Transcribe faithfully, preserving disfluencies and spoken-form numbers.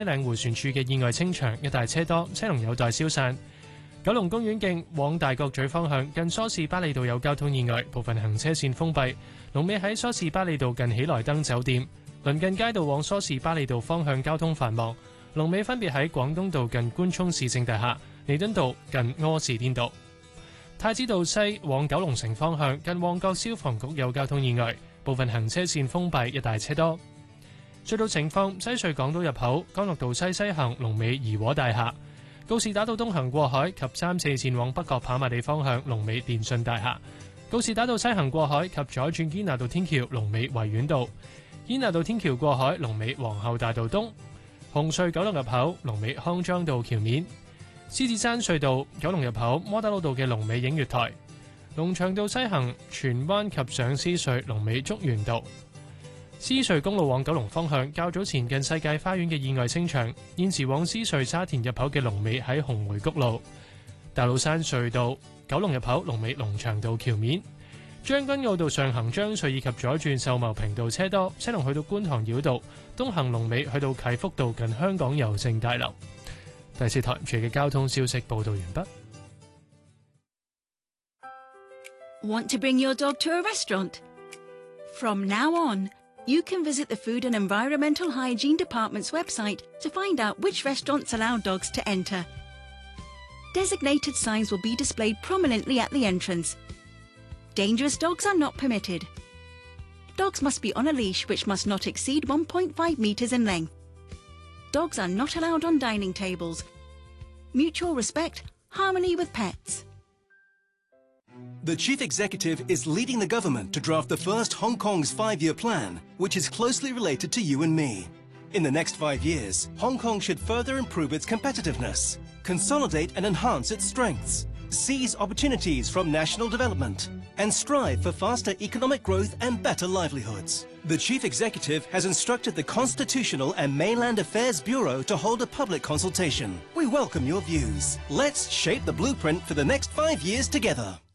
嶺迴旋處嘅意外清場，一帶車多，車龍有待消散。九龍公園徑往大角咀方向近梳士巴利道有交通意外，部分行車線封閉，龍尾喺梳士巴利道近喜來登酒店。鄰近街道往梳士巴利道方向交通繁忙，龍尾分別喺廣東道近官涌市政大廈、彌敦道近柯士甸道。太子道西往九龍城方向近旺角消防局有交通意外，部分行車線封閉，一帶車多。隧道情況：西隧港島入口干諾道西西行龍尾怡和大廈，告士打道東行過海及三四線往北角跑馬地方向龍尾電訊大廈，告士打道西行過海及左轉堅拿道天橋龍尾維園道，堅拿道天橋過海龍尾皇后大道東。紅隧九龍入口龍尾康莊道橋面，獅子山隧道九龍入口摩打老道嘅龍尾映月台，龍翔道西行荃灣及上獅隧龍尾竹園道。獅隧公路往九龍方向，較早前近世界花園嘅意外清場，現時往獅隧沙田入口嘅龍尾喺紅梅谷路。大老山隧道九龍入口龍尾龍翔道橋面，將軍澳道上行將隧以及左轉秀茂坪道車多，車龍去到觀塘繞道，東行龍尾去到啟福道近香港郵政大樓。第四台處嘅交通消息報道完畢。 Want to bring your dog to a restaurant? From now on,You can visit the Food and Environmental Hygiene Department's website to find out which restaurants allow dogs to enter. Designated signs will be displayed prominently at the entrance. Dangerous dogs are not permitted. Dogs must be on a leash which must not exceed one point five metres in length. Dogs are not allowed on dining tables. Mutual respect, harmony with pets. The Chief Executive is leading the government to draft the first Hong Kong's five-year plan, which is closely related to you and me. In the next five years, Hong Kong should further improve its competitiveness, consolidate and enhance its strengths, seize opportunities from national development, and strive for faster economic growth and better livelihoods. The Chief Executive has instructed the Constitutional and Mainland Affairs Bureau to hold a public consultation. We welcome your views. Let's shape the blueprint for the next five years together.